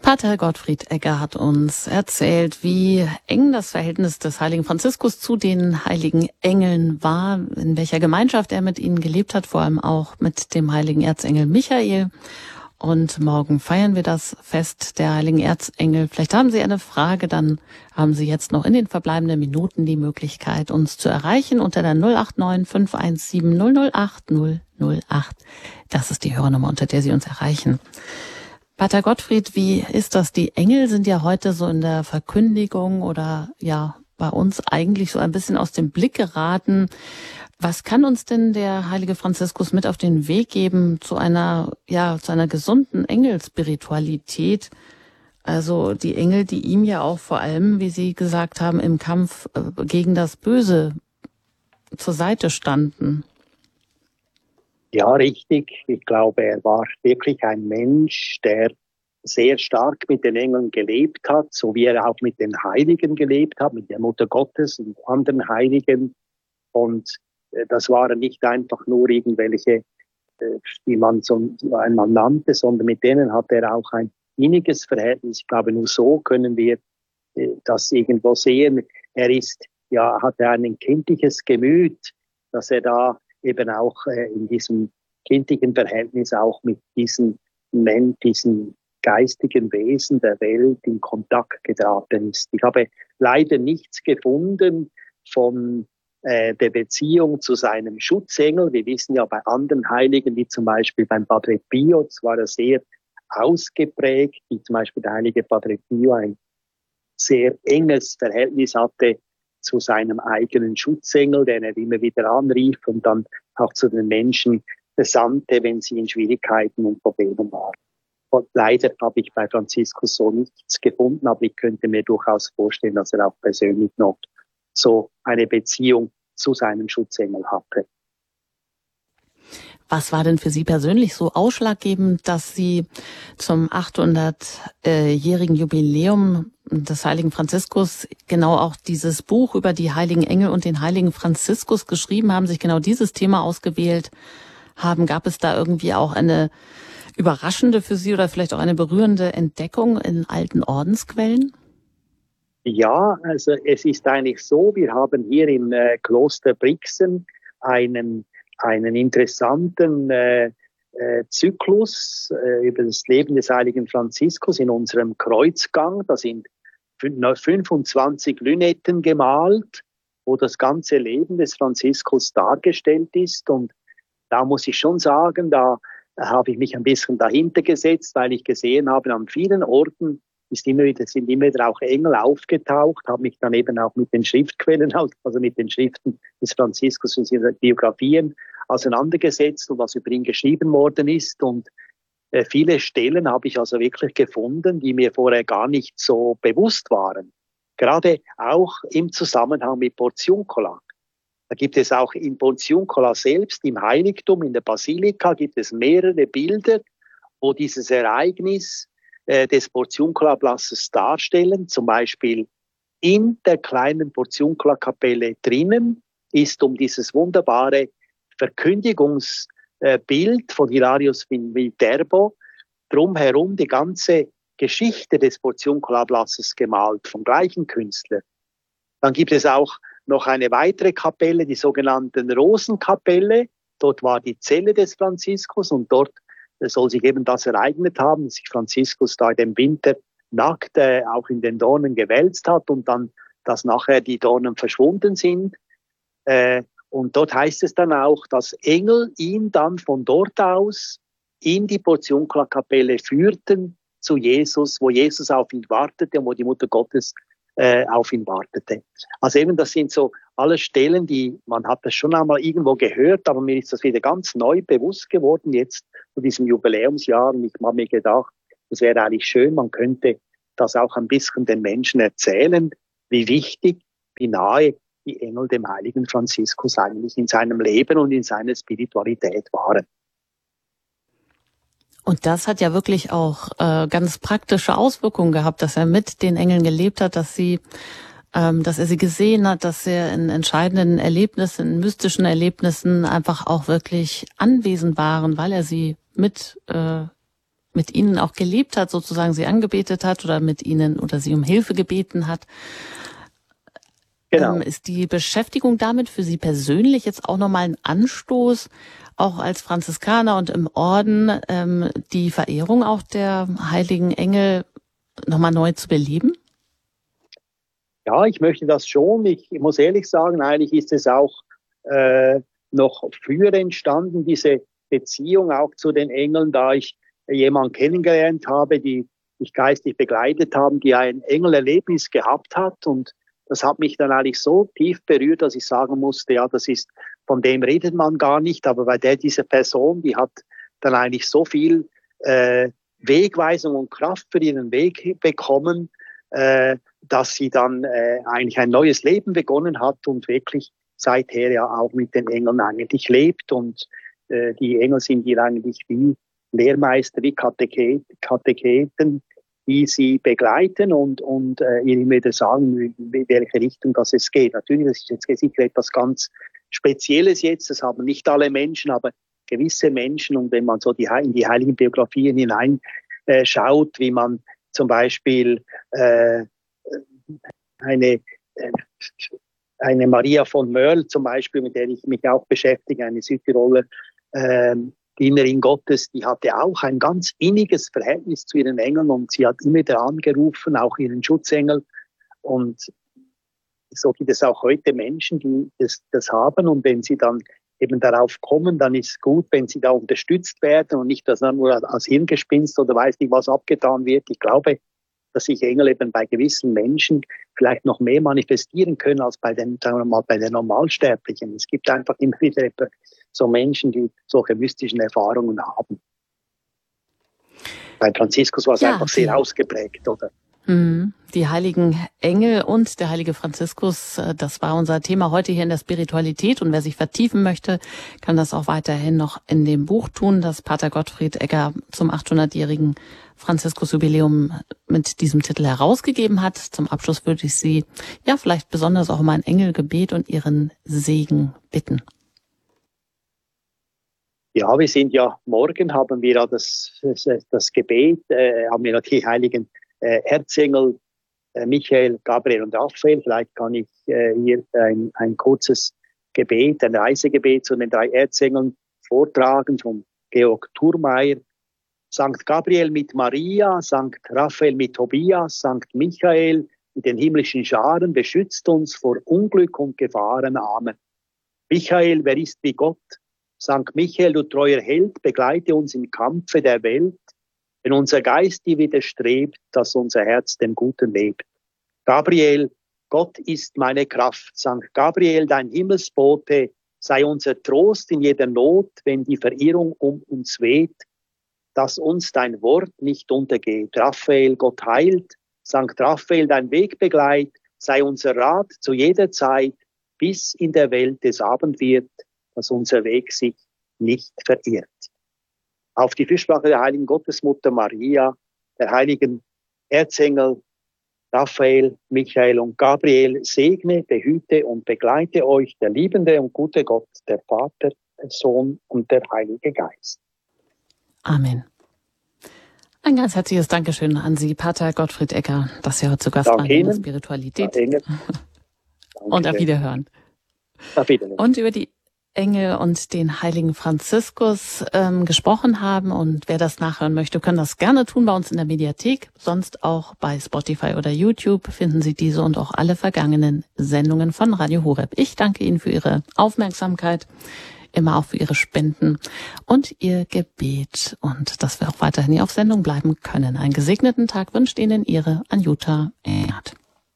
Pater Gottfried Egger hat uns erzählt, wie eng das Verhältnis des heiligen Franziskus zu den heiligen Engeln war, in welcher Gemeinschaft er mit ihnen gelebt hat, vor allem auch mit dem heiligen Erzengel Michael. Und morgen feiern wir das Fest der heiligen Erzengel. Vielleicht haben Sie eine Frage, dann haben Sie jetzt noch in den verbleibenden Minuten die Möglichkeit, uns zu erreichen unter der 089 517 008 008. Das ist die Hörernummer, unter der Sie uns erreichen. Pater Gottfried, wie ist das? Die Engel sind ja heute so in der Verkündigung oder ja bei uns eigentlich so ein bisschen aus dem Blick geraten. Was kann uns denn der heilige Franziskus mit auf den Weg geben zu einer gesunden Engelspiritualität? Also die Engel, die ihm ja auch vor allem, wie Sie gesagt haben, im Kampf gegen das Böse zur Seite standen. Ja, richtig. Ich glaube, er war wirklich ein Mensch, der sehr stark mit den Engeln gelebt hat, so wie er auch mit den Heiligen gelebt hat, mit der Mutter Gottes und anderen Heiligen. Und das waren nicht einfach nur irgendwelche, die man so einmal nannte, sondern mit denen hat er auch ein inniges Verhältnis. Ich glaube, nur so können wir das irgendwo sehen. Hatte ein kindliches Gemüt, dass er da eben auch in diesem kindlichen Verhältnis auch mit diesen geistigen Wesen der Welt in Kontakt geraten ist. Ich habe leider nichts gefunden von der Beziehung zu seinem Schutzengel. Wir wissen ja bei anderen Heiligen, wie zum Beispiel beim Padre Pio, das war er sehr ausgeprägt, wie zum Beispiel der heilige Padre Pio ein sehr enges Verhältnis hatte zu seinem eigenen Schutzengel, den er immer wieder anrief und dann auch zu den Menschen sandte, wenn sie in Schwierigkeiten und Problemen waren. Und leider habe ich bei Franziskus so nichts gefunden, aber ich könnte mir durchaus vorstellen, dass er auch persönlich noch so eine Beziehung zu seinem Schutzengel hatte. Was war denn für Sie persönlich so ausschlaggebend, dass Sie zum 800-jährigen Jubiläum des heiligen Franziskus genau auch dieses Buch über die heiligen Engel und den heiligen Franziskus geschrieben haben, sich genau dieses Thema ausgewählt haben? Gab es da irgendwie auch eine überraschende für Sie oder vielleicht auch eine berührende Entdeckung in alten Ordensquellen? Ja, also es ist eigentlich so, wir haben hier im Kloster Brixen einen interessanten Zyklus über das Leben des heiligen Franziskus in unserem Kreuzgang. Da sind 25 Lünetten gemalt, wo das ganze Leben des Franziskus dargestellt ist. Und da muss ich schon sagen, da habe ich mich ein bisschen dahinter gesetzt, weil ich gesehen habe, an vielen Orten sind immer wieder auch Engel aufgetaucht, habe mich dann eben auch mit den Schriftquellen, also mit den Schriften des Franziskus und seinen Biografien auseinandergesetzt und was über ihn geschrieben worden ist. Und viele Stellen habe ich also wirklich gefunden, die mir vorher gar nicht so bewusst waren. Gerade auch im Zusammenhang mit Portiuncula. Da gibt es auch in Portiuncula selbst, im Heiligtum, in der Basilika, gibt es mehrere Bilder, wo dieses Ereignis des Portiuncula-Blasses darstellen. Zum Beispiel in der kleinen Portiuncula-Kapelle drinnen ist um dieses wunderbare Verkündigungsbild von Hilarius Viterbo drumherum die ganze Geschichte des Portiuncula-Blasses gemalt, vom gleichen Künstler. Dann gibt es auch noch eine weitere Kapelle, die sogenannten Rosenkapelle. Dort war die Zelle des Franziskus und dort soll sich eben das ereignet haben, dass sich Franziskus da im Winter nackt auch in den Dornen gewälzt hat und dann, dass nachher die Dornen verschwunden sind. Und dort heißt es dann auch, dass Engel ihn dann von dort aus in die Portiuncula-Kapelle führten zu Jesus, wo Jesus auf ihn wartete und wo die Mutter Gottes auf ihn wartete. Also eben, das sind so alle Stellen, die, man hat das schon einmal irgendwo gehört, aber mir ist das wieder ganz neu bewusst geworden jetzt zu diesem Jubiläumsjahr. Und ich habe mir gedacht, es wäre eigentlich schön, man könnte das auch ein bisschen den Menschen erzählen, wie wichtig, wie nahe die Engel dem heiligen Franziskus eigentlich in seinem Leben und in seiner Spiritualität waren. Und das hat ja wirklich auch ganz praktische Auswirkungen gehabt, dass er mit den Engeln gelebt hat, dass er sie gesehen hat, dass er in entscheidenden Erlebnissen, in mystischen Erlebnissen einfach auch wirklich anwesend waren, weil er sie mit mit ihnen auch gelebt hat, sozusagen sie angebetet hat oder mit ihnen oder sie um Hilfe gebeten hat. Genau. Ist die Beschäftigung damit für Sie persönlich jetzt auch nochmal ein Anstoß, auch als Franziskaner und im Orden, die Verehrung auch der heiligen Engel nochmal neu zu beleben? Ja, ich möchte das schon. Ich muss ehrlich sagen, eigentlich ist es auch noch früher entstanden, diese Beziehung auch zu den Engeln, da ich jemanden kennengelernt habe, die mich geistig begleitet haben, die ein Engelerlebnis gehabt hat, und das hat mich dann eigentlich so tief berührt, dass ich sagen musste, ja, von dem redet man gar nicht, aber bei diese Person, die hat dann eigentlich so viel Wegweisung und Kraft für ihren Weg bekommen, dass sie dann eigentlich ein neues Leben begonnen hat und wirklich seither ja auch mit den Engeln eigentlich lebt. Und die Engel sind ihr eigentlich wie Lehrmeister, wie Katecheten, die sie begleiten und ihnen wieder sagen, in welche Richtung das es geht. Natürlich, das ist jetzt sicher etwas ganz Spezielles jetzt, das haben nicht alle Menschen, aber gewisse Menschen. Und wenn man so in die heiligen Biografien hineinschaut, wie man zum Beispiel eine Maria von Mörl zum Beispiel, mit der ich mich auch beschäftige, eine Südtiroler Dienerin Gottes, die hatte auch ein ganz inniges Verhältnis zu ihren Engeln und sie hat immer wieder angerufen, auch ihren Schutzengel. Und so gibt es auch heute Menschen, die das haben, und wenn sie dann eben darauf kommen, dann ist es gut, wenn sie da unterstützt werden und nicht, dass nur als Hirngespinst oder weiß nicht was abgetan wird. Ich glaube, dass sich Engel eben bei gewissen Menschen vielleicht noch mehr manifestieren können als bei den Normalsterblichen. Es gibt einfach immer wieder so Menschen, die solche mystischen Erfahrungen haben. Bei Franziskus war es einfach sehr ausgeprägt, oder? Die heiligen Engel und der heilige Franziskus, das war unser Thema heute hier in der Spiritualität. Und wer sich vertiefen möchte, kann das auch weiterhin noch in dem Buch tun, das Pater Gottfried Egger zum 800-jährigen Franziskus-Jubiläum mit diesem Titel herausgegeben hat. Zum Abschluss würde ich Sie ja vielleicht besonders auch um ein Engelgebet und Ihren Segen bitten. Ja, wir sind ja morgen, haben wir ja das Gebet, haben wir ja die heiligen Erzengel Michael, Gabriel und Raphael. Vielleicht kann ich hier ein kurzes Gebet, ein Reisegebet zu den 3 Erzengeln vortragen von Georg Thurmeier. Sankt Gabriel mit Maria, Sankt Raphael mit Tobias, Sankt Michael mit den himmlischen Scharen, beschützt uns vor Unglück und Gefahren. Amen. Michael, wer ist wie Gott? Sankt Michael, du treuer Held, begleite uns im Kampfe der Welt, wenn unser Geist dir widerstrebt, dass unser Herz dem Guten lebt. Gabriel, Gott ist meine Kraft. Sankt Gabriel, dein Himmelsbote, sei unser Trost in jeder Not, wenn die Verirrung um uns weht, dass uns dein Wort nicht untergeht. Raphael, Gott heilt. Sankt Raphael, dein Wegbegleit, sei unser Rat zu jeder Zeit, bis in der Welt es Abend wird, dass unser Weg sich nicht verirrt. Auf die Fürsprache der heiligen Gottesmutter Maria, der heiligen Erzengel Raphael, Michael und Gabriel, segne, behüte und begleite euch der liebende und gute Gott, der Vater, der Sohn und der Heilige Geist. Amen. Ein ganz herzliches Dankeschön an Sie, Pater Gottfried Egger, dass Sie heute zu Gast waren in der Spiritualität. Und auf Wiederhören. Auf Wiederhören. Und über die Engel und den heiligen Franziskus gesprochen haben. Und wer das nachhören möchte, kann das gerne tun bei uns in der Mediathek. Sonst auch bei Spotify oder YouTube finden Sie diese und auch alle vergangenen Sendungen von Radio Horeb. Ich danke Ihnen für Ihre Aufmerksamkeit, immer auch für Ihre Spenden und Ihr Gebet. Und dass wir auch weiterhin hier auf Sendung bleiben können. Einen gesegneten Tag wünscht Ihnen Ihre Anjuta Erd.